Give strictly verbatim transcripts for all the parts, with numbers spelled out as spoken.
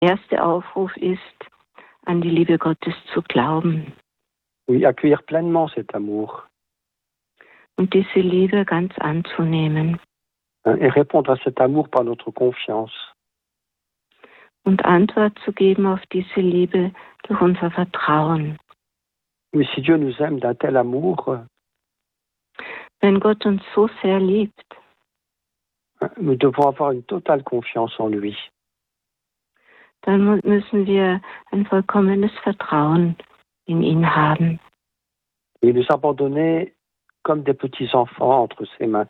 erste Aufruf ist, an die Liebe Gottes zu glauben. Oui, accueillir pleinement cet amour. Und diese Liebe ganz anzunehmen. Et répondre à cet amour par notre confiance. Und Antwort zu geben auf diese Liebe durch unser Vertrauen. Oui, si Dieu nous aime d'un tel amour, wenn Gott uns so sehr liebt, nous devons avoir une totale confiance en lui. Dann müssen wir ein vollkommenes Vertrauen in ihn haben. Et nous abandonner comme des petits enfants entre ses mains.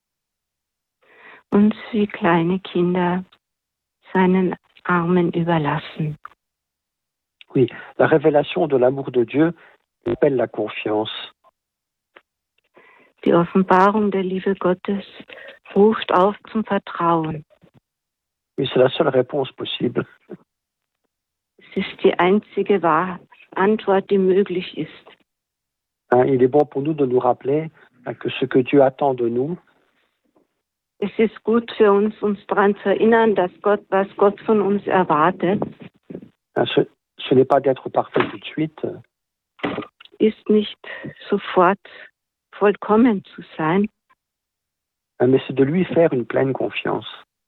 Uns wie kleine Kinder seinen Armen überlassen. Oui, la révélation de l'amour de Dieu appelle la confiance. Die Offenbarung der Liebe Gottes ruft auf zum Vertrauen. Oui, c'est la seule réponse possible. Es ist die einzige Wahr- Antwort, die möglich ist. Hein, il est bon pour nous de nous rappeler hein, que ce que Dieu attend de nous, Es ist gut für uns, uns daran zu erinnern, dass Gott, was Gott von uns erwartet, hein, ce, ce n'est pas d'être parfait tout de suite, ist nicht sofort vollkommen zu sein, hein, mais c'est de lui faire une pleine confiance.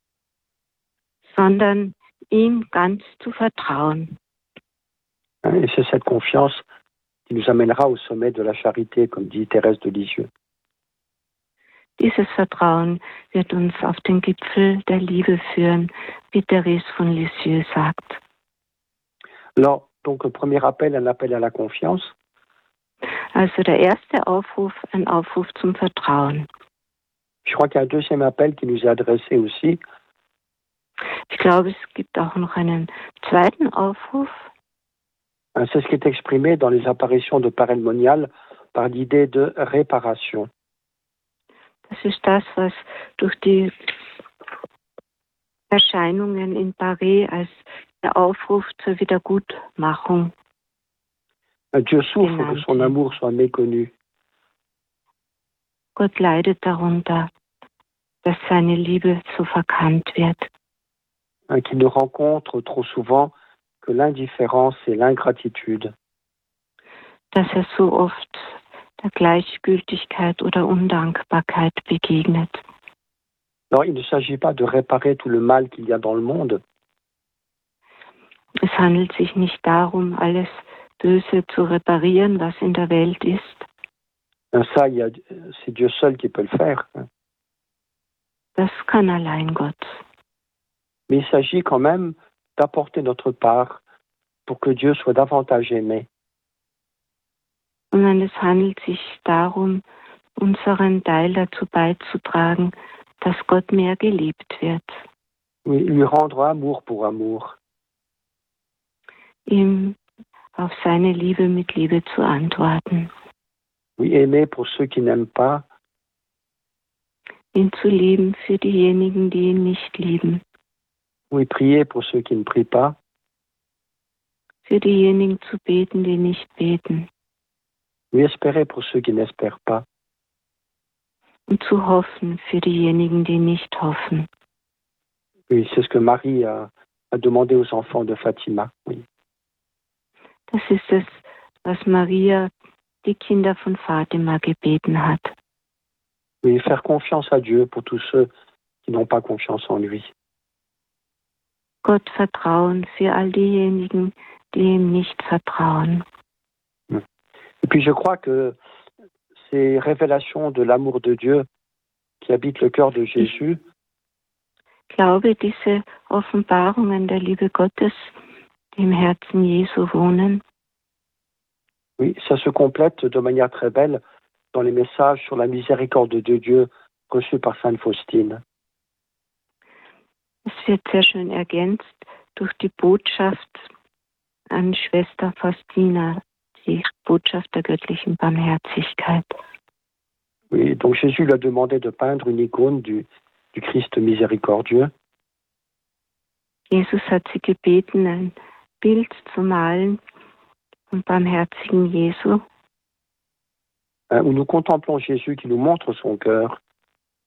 sondern ihm ganz zu vertrauen. Hein, et c'est cette confiance qui nous amènera au sommet de la charité, comme dit Thérèse de Lisieux. Dieses Vertrauen wird uns auf den Gipfel der Liebe führen, wie Therese von Lisieux sagt. Alors, donc, le premier appel, un appel à la confiance. Also der erste Aufruf, ein Aufruf zum Vertrauen. Je crois qu'il y a un deuxième appel qui nous est adressé aussi. Ich glaube, es gibt auch noch einen zweiten Aufruf. Hein, c'est ce qui est exprimé dans les apparitions de Père Elmonial par l'idée de réparation. Das ist das, was durch die Erscheinungen in Paris als der Aufruf zur Wiedergutmachung. Dieu souffre que son amour soit méconnu. Gott leidet darunter, dass seine Liebe so verkannt wird. Hein, qu'il ne rencontre trop souvent que l'indifférence et l'ingratitude. Dass er so oft der Gleichgültigkeit oder Undankbarkeit begegnet. Alors, il ne s'agit pas de réparer tout le mal qu'il y a dans le monde. Es handelt sich nicht darum, alles Böse zu reparieren, was in der Welt ist. Hein, ça, il y a, c'est Dieu seul qui peut le faire. Hein. Das kann allein Gott. Mais il s'agit quand même d'apporter notre part pour que Dieu soit davantage aimé. Und es handelt sich darum, unseren Teil dazu beizutragen, dass Gott mehr geliebt wird. Oui, lui rendre amour pour amour. Ihm auf seine Liebe mit Liebe zu antworten. Oui, aimer pour ceux qui n'aiment pas. Ihn zu lieben für diejenigen, die ihn nicht lieben. Oui, prier pour ceux qui ne prient pas. Für diejenigen zu beten, die nicht beten. Oui, espérer pour ceux qui n'espèrent pas. Und zu hoffen für diejenigen, die nicht hoffen. Oui, c'est ce que Marie a, a demandé aux enfants de Fatima. Oui. Das ist es, was Maria die Kinder von Fatima gebeten hat. Oui, faire confiance à Dieu pour tous ceux qui n'ont pas confiance en lui. Gott vertrauen für all diejenigen, die ihm nicht vertrauen. Et puis je crois que ces révélations de l'amour de Dieu qui habitent le cœur de Jésus, ich glaube, diese Offenbarungen der Liebe Gottes, die im Herzen Jesu wohnen, oui, ça se complète de manière très belle dans les messages sur la miséricorde de Dieu reçus par Sainte Faustine. Es wird sehr schön ergänzt durch die Botschaft an Schwester Faustina, die Botschaft der göttlichen Barmherzigkeit. Oui, donc Jésus lui a demandé de peindre une icône du, du Christ miséricordieux. Jesus hat sie gebeten, ein Bild zu malen vom barmherzigen Jesu, Hein, où nous contemplons Jésus qui nous montre son cœur.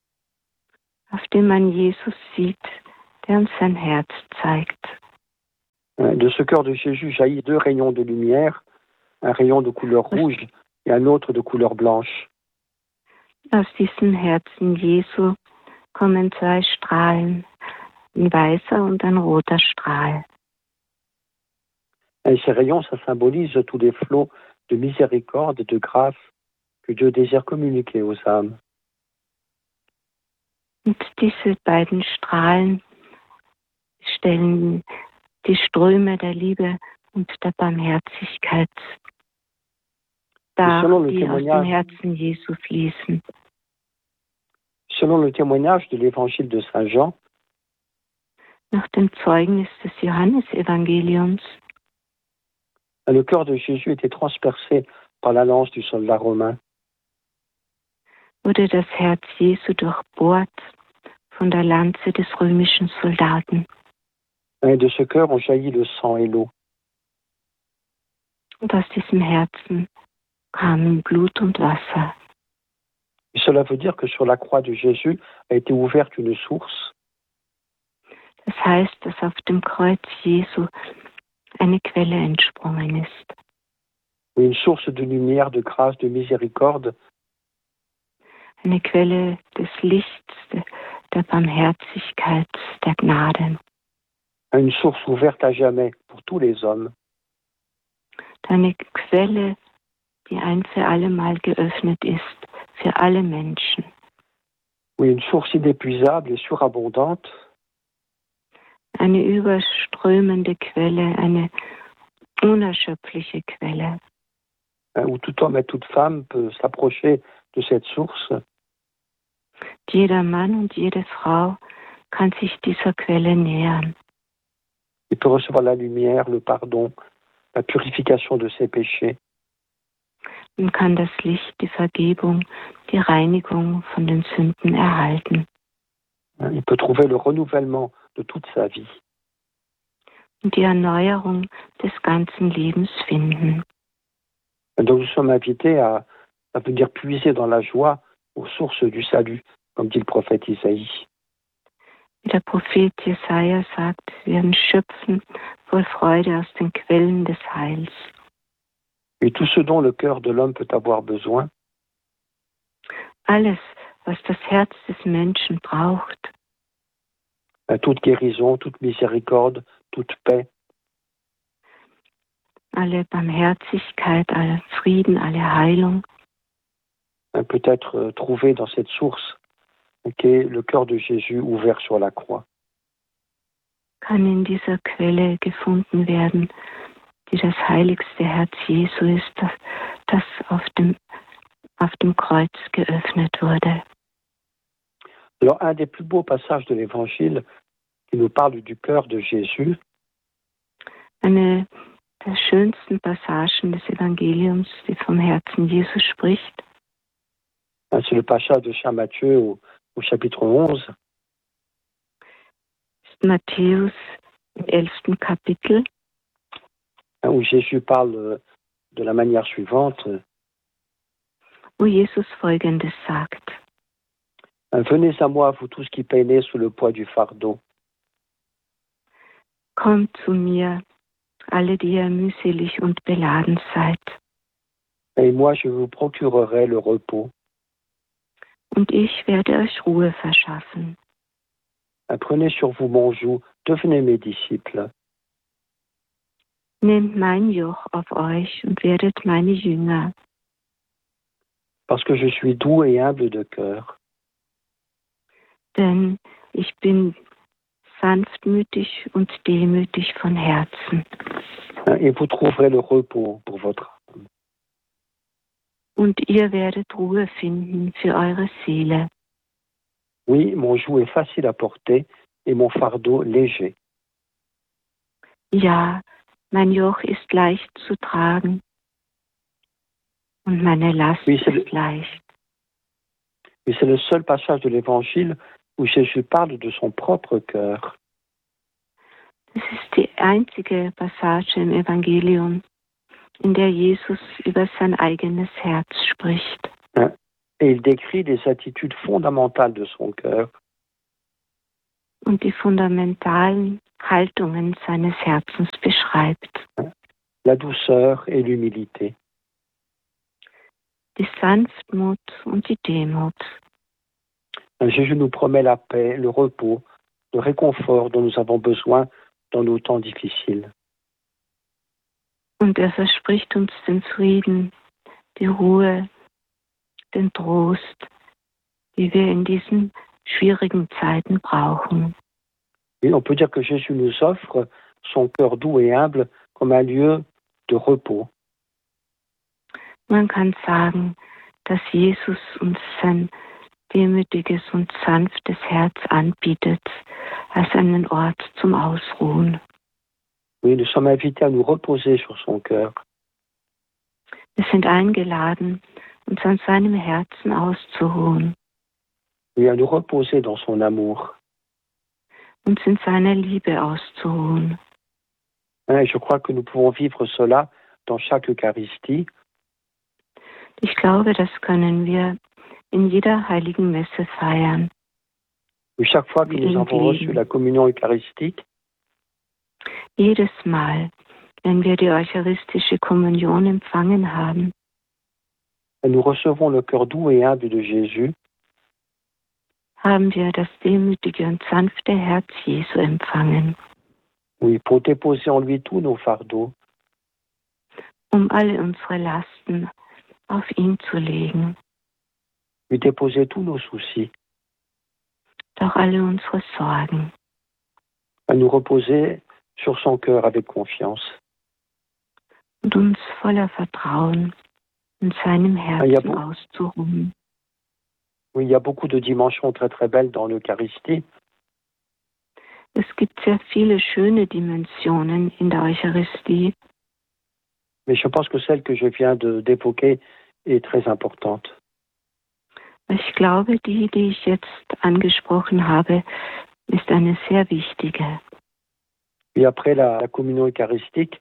auf dem man Jesus sieht, der uns sein Herz zeigt. De ce cœur de Jésus jaillit deux rayons de lumière, un rayon de couleur rouge et un autre de couleur blanche. Aus diesem Herzen Jesu kommen zwei Strahlen, ein weißer und ein roter Strahl. Et ces rayons, ça symbolise tous les flots de miséricorde et de grâce que Dieu désire communiquer aux âmes. Und diese beiden Strahlen stellen die Ströme der Liebe und der Barmherzigkeit dar, die aus dem Herzen Jesu fließen. Selon le témoignage de l'évangile de Saint Jean, nach dem Zeugnis des Johannesevangeliums, le cœur de Jésus était transpercé par la lance du soldat romain. Wurde das Herz Jesu durchbohrt von der Lanze des römischen Soldaten. Et de ce cœur ont jailli le sang et l'eau. Und aus diesem Herzen kamen Blut und Wasser. Et cela veut dire que sur la croix de Jésus a été ouverte une source. Das heißt, dass auf dem Kreuz Jesu eine Quelle entsprungen ist. Une source de lumière, de grâce, de miséricorde. Eine Quelle des Lichts, der Barmherzigkeit, der Gnade. Une source ouverte à jamais pour tous les hommes. Eine Quelle, die ein für alle Mal geöffnet ist, für alle Menschen. Oui, une source inépuisable et surabondante. Eine überströmende Quelle, eine unerschöpfliche Quelle. Où tout homme et toute femme peut s'approcher de cette source. Jeder Mann und jede Frau kann sich dieser Quelle nähern. Il peut recevoir la lumière, le pardon, la purification de ses péchés. Man kann das Licht, die Vergebung, die Reinigung von den Sünden erhalten. Il peut trouver le renouvellement de toute sa vie. Und die Erneuerung des ganzen Lebens finden. Donc nous sommes invités à, à venir puiser dans la joie aux sources du salut, comme dit le prophète Isaïe. Wie der Prophet Jesaja sagt, wir werden schöpfen voll Freude aus den Quellen des Heils. Et tout ce dont le cœur de l'homme peut avoir besoin. Alles, was das Herz des Menschen braucht. Toute guérison, toute miséricorde, toute paix. Alle Barmherzigkeit, aller Frieden, alle Heilung. Peut être trouvé dans cette source qui est le cœur de Jésus ouvert sur la croix. Kann in dieser Quelle gefunden werden, die das heiligste Herz Jesu ist, das, das auf dem, auf dem Kreuz geöffnet wurde. Alors, un des plus beaux passages de l'Évangile qui nous parle du cœur de Jésus, eine der schönsten Passagen des Evangeliums, die vom Herzen Jesu spricht, c'est le passage de Saint Matthieu au, au chapitre onze. Ist Matthäus im elften Kapitel, où Jésus parle de la manière suivante. Wo Jesus Folgendes sagt. Venez à moi, vous tous qui peinez sous le poids du fardeau. Kommt zu mir, alle, die ihr mühselig und beladen seid. Et moi, je vous procurerai le repos. Und ich werde euch Ruhe verschaffen. Prenez sur vous mon joug, devenez mes disciples. Nehmt mein Joch auf euch und werdet meine Jünger. Parce que je suis doux et humble de cœur. Denn ich bin sanftmütig und demütig von Herzen. Et vous trouverez le repos pour votre âme. Und ihr werdet Ruhe finden für eure Seele. Oui, mon joug est facile à porter et mon fardeau léger. Ja, mein Joch ist leicht zu tragen und meine Last oui, ist le... leicht. Et c'est le seul passage de l'Évangile où Jésus parle de son propre cœur. Das ist die einzige Passage im Evangelium, in der Jesus über sein eigenes Herz spricht. Et il décrit les attitudes fondamentales de son cœur. Und die fundamentalen Haltungen seines Herzens beschreibt. La douceur et l'humilité. Die Sanftmut und die Demut. Jésus nous promet la paix, le repos, le réconfort dont nous avons besoin dans nos temps difficiles. Und er verspricht uns den Frieden, die Ruhe, den Trost, die wir in diesen schwierigen Zeiten brauchen. Et on peut dire que Jésus nous offre son cœur doux et humble comme un lieu de repos. Man kann sagen, dass Jesus uns sein demütiges und sanftes Herz anbietet, als einen Ort zum Ausruhen. Oui, nous sommes invités à nous reposer sur son cœur. Wir sind eingeladen, uns an seinem Herzen auszuruhen. Oui, à nous reposer dans son amour. Uns in seiner Liebe auszuruhen. Et je crois que nous pouvons vivre cela dans chaque Eucharistie. Ich glaube, das können wir in jeder heiligen Messe feiern. Et chaque fois que nous avons reçu la communion eucharistique, jedes Mal, wenn wir die eucharistische Kommunion empfangen haben, nous recevons le cœur doux et humble de Jésus. Haben wir das demütige und sanfte Herz Jesu empfangen. Oui, pour déposer en lui tous nos fardeaux. Um alle unsere Lasten auf ihn zu legen. Lui déposer tous nos soucis. Doch alle unsere Sorgen. À nous reposer sur son cœur avec confiance. Und uns voller Vertrauen in seinem Herzen auszuruhen. Oui, il y a beaucoup de dimensions très très belles dans l'Eucharistie. Es gibt sehr viele schöne Dimensionen in der Eucharistie. Mais je pense que celle que je viens de d'évoquer est très importante. Ich glaube, die, die ich jetzt angesprochen habe, ist eine sehr wichtige. Et après la, la communion eucharistique,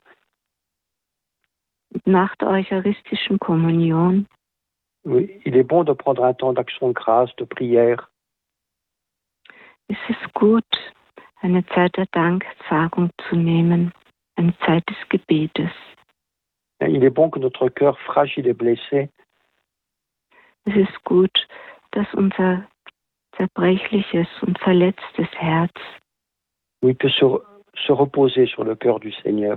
nach der eucharistischen Kommunion, oui, il est bon de prendre un temps d'action de grâce, de prière. Es ist gut, eine Zeit der Danksagung zu nehmen, eine Zeit des Gebetes. Il est bon que notre cœur fragile et blessé, Es ist gut, dass unser zerbrechliches und verletztes Herz oui, peut se, se reposer sur le cœur du Seigneur.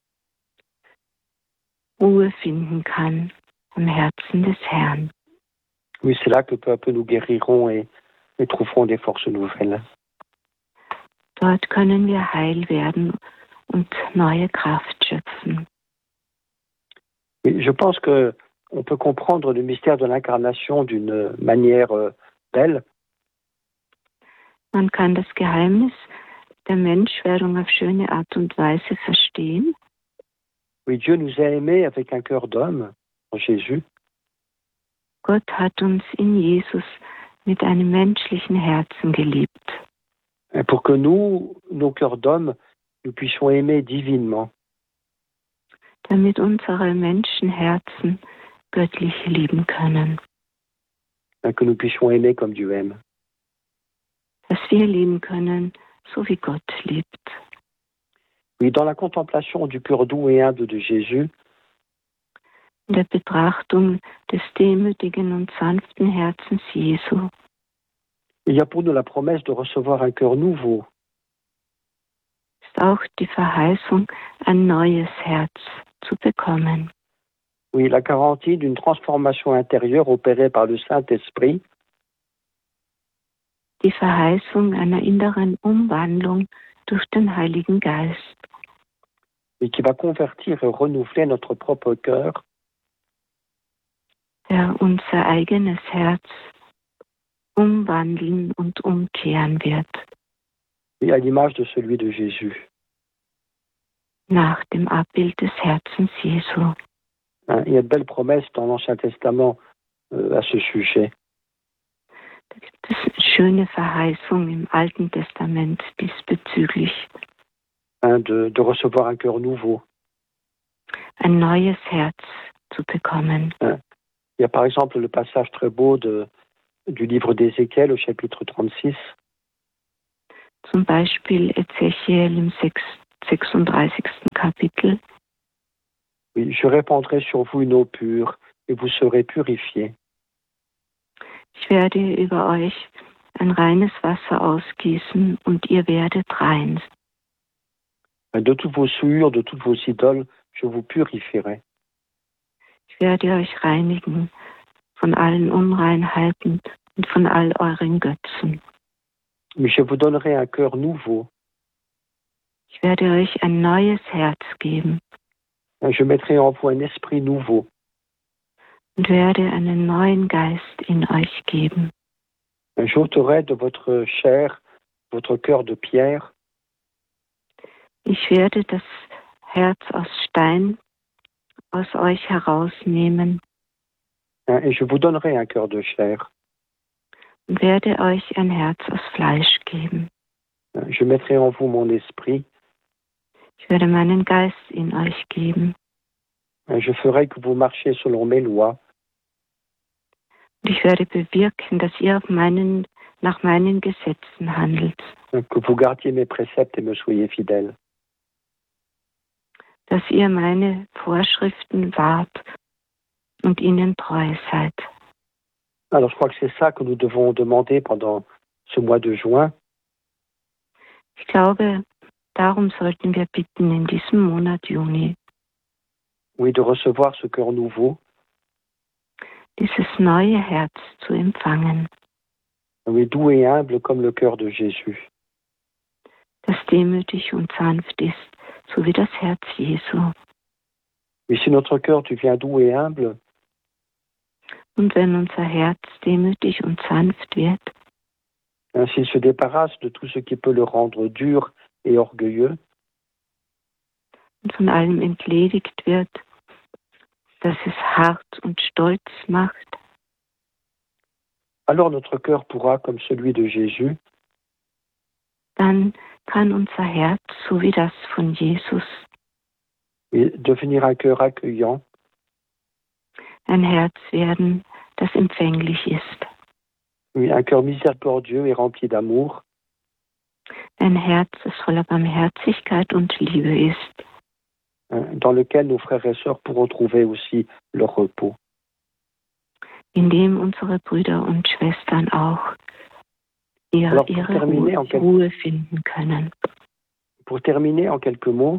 Ruhe finden kann am Herzen des Herrn. Oui, c'est là que peu à peu nous guérirons et, et trouverons des forces nouvelles. Dort können wir heil werden und neue Kraft schöpfen. Oui, je pense que on peut comprendre le mystère de l'incarnation d'une manière euh, belle. Man kann das Geheimnis der Menschwerdung auf schöne Art und Weise verstehen. Oui, Dieu nous a aimés avec un cœur d'homme, en Jésus. Gott hat uns in Jesus mit einem menschlichen Herzen geliebt. Et pour que nous, nos cœurs d'homme, nous puissions aimer divinement. Damit unsere Menschenherzen göttlich lieben können. Et que nous puissions aimer comme Dieu aime. Dass wir lieben können, so wie Gott liebt. Oui, dans la contemplation du cœur doux et humble de Jésus, in der Betrachtung des demütigen und sanften Herzens Jesu, il y a pour nous la promesse de recevoir un cœur nouveau. Ist auch die Verheißung, ein neues Herz zu bekommen. Oui, la garantie d'une transformation intérieure opérée par le Saint-Esprit. Die Verheißung einer inneren Umwandlung durch den Heiligen Geist. Et qui va convertir et renouveler notre propre cœur. Der unser eigenes Herz umwandeln und umkehren wird. Et à l'image de celui de Jésus. Nach dem Abbild des Herzens Jesu. Hein, il y a de belles promesses dans l'Ancien Testament euh, à ce sujet. Da gibt es schöne Verheißung im Alten Testament diesbezüglich. Hein, de, de recevoir un cœur nouveau. Ein neues Herz zu bekommen. Hein. Il y a par exemple le passage très beau de, du livre d'Ézéchiel au chapitre trente-six. Zum Beispiel Ezechiel im sechsunddreißigsten Kapitel. Oui, je répandrai sur vous une eau pure et vous serez purifiés. Ich werde über euch ein reines Wasser ausgießen und ihr werdet rein. De toutes vos souillures, de toutes vos idoles, je vous purifierai. Ich werde euch reinigen von allen Unreinheiten und von all euren Götzen. Mais je vous donnerai un cœur nouveau. Ich werde euch ein neues Herz geben. Je mettrai en vous un esprit nouveau. Und werde einen neuen Geist in euch geben. J'ôterai de votre chair votre cœur de pierre. Ich werde das Herz aus Stein aus euch herausnehmen. Et je vous donnerai un cœur de chair. Und werde euch ein Herz aus Fleisch geben. Je mettrai en vous mon esprit. Ich werde meinen Geist in euch geben. Je ferai que vous marchiez selon mes lois. Und ich werde bewirken, dass ihr auf meinen, nach meinen Gesetzen handelt. Que vous gardiez mes préceptes et me soyez fidèles. Dass ihr meine Vorschriften wahrt und ihnen treu seid. Alors je crois que c'est ça que nous devons demander pendant ce mois de juin. Ich glaube, darum sollten wir bitten in diesem Monat Juni. Oui, de recevoir ce cœur nouveau. Dieses neue Herz zu empfangen. Oui, doux et humble comme le cœur de Jésus. Das demütig und sanft ist, so wie das Herz Jesu. Oui, si notre cœur devient doux et humble, und wenn unser Herz demütig und sanft wird, s'il se débarrasse de tout ce qui peut le rendre dur et orgueilleux, und von allem entledigt wird, dass es hart und stolz macht, alors notre cœur pourra, comme celui de Jésus, dann kann unser Herz, so wie das von Jesus, devenir un cœur accueillant, ein Herz werden, das empfänglich ist. Oui, un cœur miséricordieux et rempli d'amour. Ein Herz, das voller Barmherzigkeit und Liebe ist. Dans lequel nos frères et sœurs pourront trouver aussi leur repos. In dem unsere Brüder und Schwestern auch ihr, Alors, ihre Ruhe, en quel... Ruhe finden können. Pour terminer en quelques mots,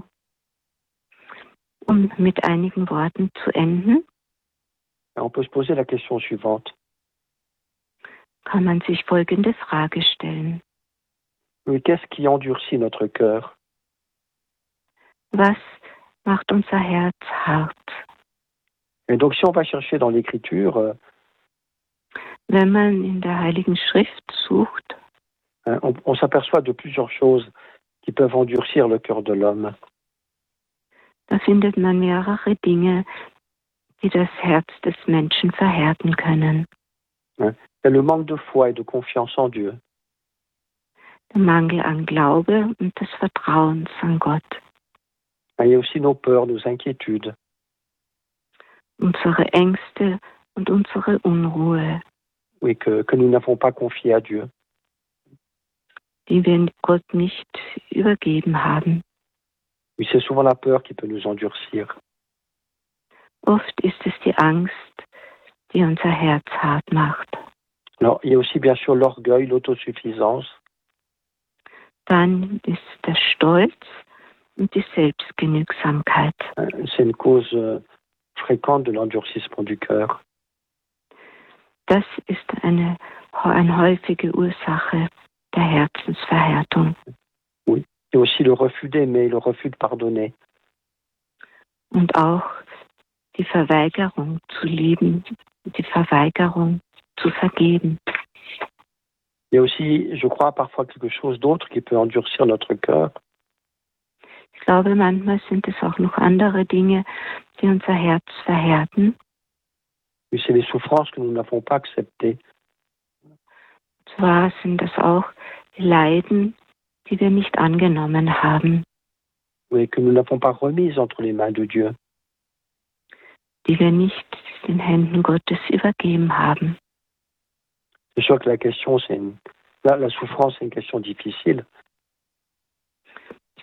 um mit einigen Worten zu enden, on peut se poser la question suivante. Kann man sich folgende Frage stellen. Oui, qu'est-ce qui endurcit notre cœur? Was macht unser Herz hart? Et donc, si on va chercher dans l'Écriture, euh, wenn man in der Heiligen Schrift sucht, hein, on, on s'aperçoit de plusieurs choses qui peuvent endurcir le cœur de l'homme. Da findet man mehrere Dinge, die das Herz des Menschen verhärten können. Hein, et le manque de foi et de confiance en Dieu. Der Mangel an Glaube und des Vertrauens an Gott. Il y a aussi nos peurs, nos inquiétudes. Unsere Ängste und unsere Unruhe. Oui, que, que nous n'avons pas confié à Dieu. Die wir Gott nicht übergeben haben. Oui, c'est souvent la peur qui peut nous endurcir. Oft ist es die Angst, die unser Herz hart macht. Alors, il y a aussi bien sûr l'orgueil, l'autosuffisance. Dann ist der Stolz und die Selbstgenügsamkeit. C'est une cause euh, fréquente de l'endurcissement du cœur. Das ist eine, eine häufige Ursache der Herzensverhärtung. Oui, et aussi le refus d'aimer, le refus de pardonner. Und auch die Verweigerung zu lieben, die Verweigerung zu vergeben. Il y a aussi, je crois, parfois quelque chose d'autre qui peut endurcir notre cœur. Ich glaube, manchmal sind es auch noch andere Dinge, die unser Herz verhärten. Oui, c'est les souffrances que nous n'avons pas acceptées. Zwar sind das auch die Leiden, die wir nicht angenommen haben. Oui, que nous n'avons pas remises entre les mains de Dieu. Die wir nicht den Händen Gottes übergeben haben. C'est sûr que la question, c'est une... la, la souffrance, c'est une question difficile,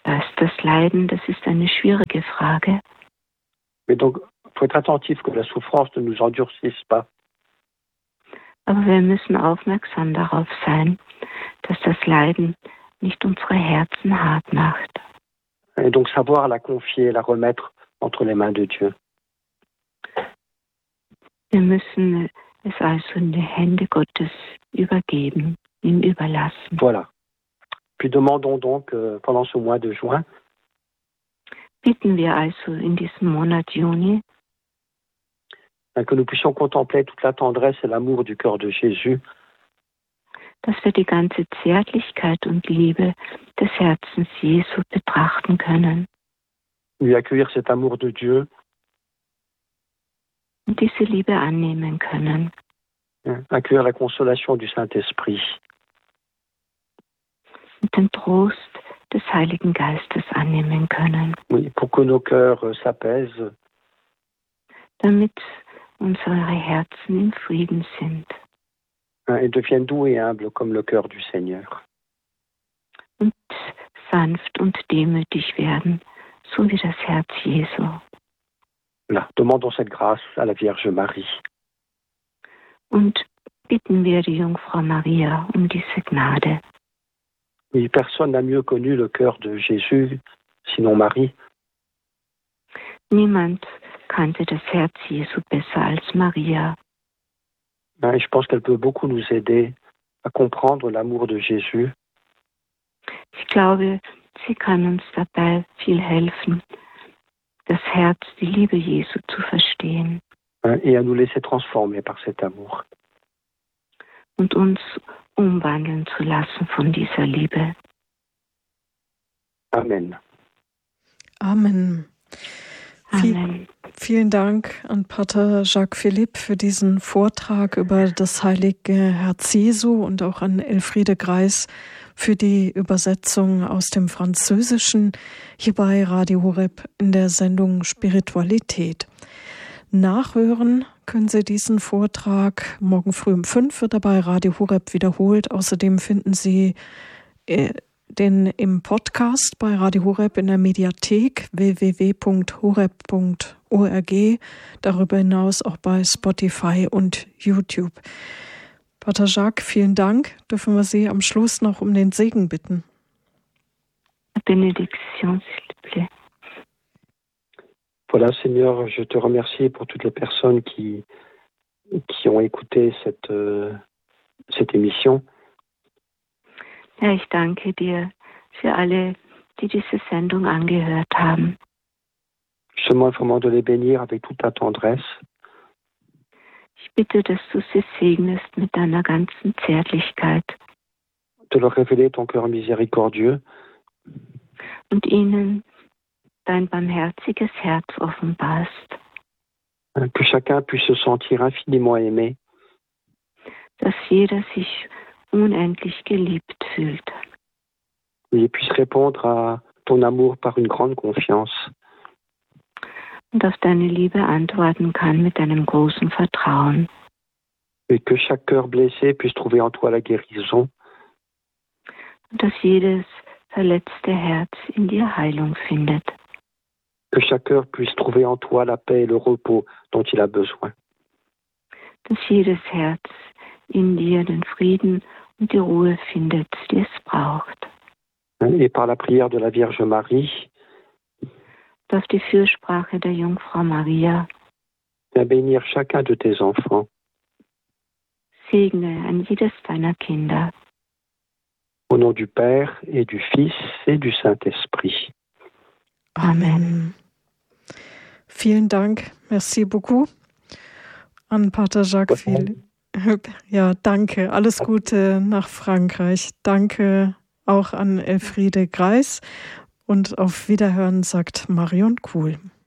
Da ist das Leiden, das ist eine schwierige Frage. Mais donc, il faut être attentif que la souffrance ne nous endurcisse pas. Aber wir müssen aufmerksam darauf sein, dass das Leiden nicht unsere Herzen hart macht. Et donc savoir la confier, la remettre entre les mains de Dieu. Wir müssen es also in die Hände Gottes übergeben, ihm überlassen. Voilà. Puis demandons donc euh, pendant ce mois de juin, Bitten wir also in diesem Monat Juni, hein, que nous puissions contempler toute la tendresse et l'amour du cœur de Jésus, dass wir die ganze Zärtlichkeit und Liebe des Herzens Jesu betrachten können lui accueillir cet amour de Dieu, und diese Liebe annehmen können hein, accueillir la consolation du Saint-Esprit, und den Trost des Heiligen Geistes annehmen können, oui, pour que nos cœurs euh, s'apaisent, damit unsere Herzen in Frieden sind hein, et deviennent doux et humbles comme le cœur du Seigneur. und sanft und demütig werden, so wie das Herz Jesu. Voilà. Demandons cette grâce à la Vierge Marie. Und bitten wir die Jungfrau Maria um diese Gnade. Oui, personne n'a mieux connu le cœur de Jésus, sinon Marie. Niemand kannte das Herz Jesu besser als Maria. Hein, et je pense qu'elle peut beaucoup nous aider à comprendre l'amour de Jésus, Ich glaube, sie kann uns dabei viel helfen, das Herz, die Liebe Jesu zu verstehen hein, et à nous laisser transformer par cet amour. und uns umwandeln zu lassen von dieser Liebe. Amen. Amen. Viel, Amen. vielen Dank an Pater Jacques Philippe für diesen Vortrag über das heilige Herz Jesu und auch an Elfriede Greis für die Übersetzung aus dem Französischen hier bei Radio Horeb in der Sendung Spiritualität. Nachhören können Sie diesen Vortrag morgen früh um fünf, wird er bei Radio Horeb wiederholt. Außerdem finden Sie äh, den im Podcast bei Radio Horeb in der Mediathek w w w punkt horeb punkt org, darüber hinaus auch bei Spotify und YouTube. Pater Jacques, vielen Dank. Dürfen wir Sie am Schluss noch um den Segen bitten? Bénédiction, s'il te plaît. Voilà, Seigneur, je te remercie pour toutes les personnes qui, qui ont écouté cette, euh, cette émission. Ja, ich danke dir für alle, die diese Sendung angehört haben. Je te demande vraiment de les bénir avec toute ta tendresse. Ich bitte, dass du sie segnest mit deiner ganzen Zärtlichkeit de leur révéler ton cœur miséricordieux, und ihnen dein barmherziges Herz offenbarst, hein, que chacun puisse se sentir infiniment aimé, dass jeder sich unendlich geliebt fühlt et puisse répondre à ton amour par une grande confiance, und auf deine Liebe antworten kann mit einem großen Vertrauen. et que chaque cœur blessé puisse trouver en toi la guérison, Und dass jedes verletzte Herz in dir Heilung findet. que chaque cœur puisse trouver en toi la paix et le repos dont il a besoin. Dass jedes Herz in dir den Frieden und die Ruhe findet, die es braucht. Et par la prière de la Vierge Marie, Und auf die Fürsprache der Jungfrau Maria viens bénir chacun de tes enfants, segne ein jedes deiner Kinder. au nom du Père et du Fils et du Saint-Esprit. Amen. Vielen Dank. Merci beaucoup an Pater Jacques Philippe. Ja, danke. Alles Gute nach Frankreich. Danke auch an Elfriede Greis. Und auf Wiederhören sagt Marion Kuhl.